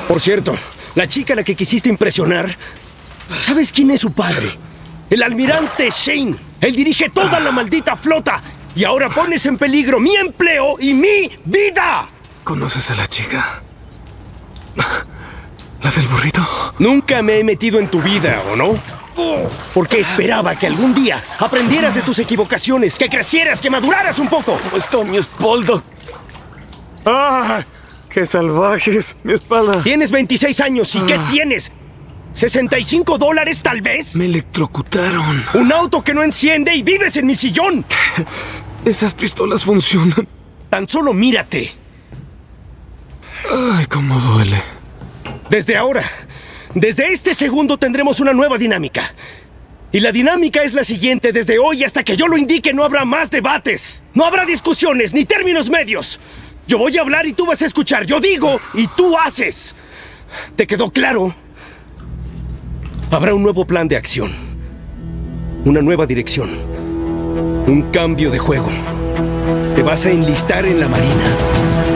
Por cierto, la chica a la que quisiste impresionar, ¿sabes quién es su padre? El almirante Shane. Él dirige toda la maldita flota. Y ahora pones en peligro mi empleo y mi vida. ¿Conoces a la chica? ¿La del burrito? Nunca me he metido en tu vida, ¿o no? Porque esperaba que algún día aprendieras de tus equivocaciones, que crecieras, que maduraras un poco. ¿Cómo está mi espalda? ¡Ah! ¡Qué salvajes! Mi espalda. Tienes 26 años y ¿qué tienes? ¿$65 tal vez? Me electrocutaron. Un auto que no enciende y vives en mi sillón. Esas pistolas funcionan. Tan solo mírate. Ay, cómo duele. Desde ahora, desde este segundo tendremos una nueva dinámica. Y la dinámica es la siguiente: desde hoy hasta que yo lo indique no habrá más debates. No habrá discusiones ni términos medios. Yo voy a hablar y tú vas a escuchar. Yo digo y tú haces. ¿Te quedó claro? Habrá un nuevo plan de acción. Una nueva dirección. Un cambio de juego. Te vas a enlistar en la Marina.